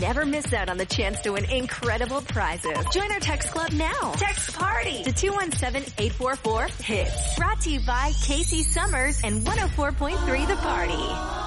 never miss out on the chance to win incredible prizes. Join our text club now. Text PARTY to 217-844-HITS. Brought to you by Casey Summers and 104.3 The Party.